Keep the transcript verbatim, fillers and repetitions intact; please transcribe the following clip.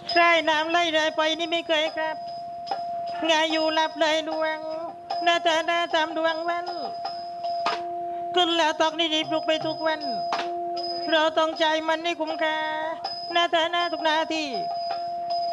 ใช่น้ำไหลเลยไปนี่ไม่เคยครับงายอยู่หลับเลยดวงหน้าเธอหน้าตามดวงวันขึ้นแล้วตอกนี่รีบลุกไปทุกวันเราต้องใจมันให้คุ้มค่าหน้าเธอหน้าทุกนาที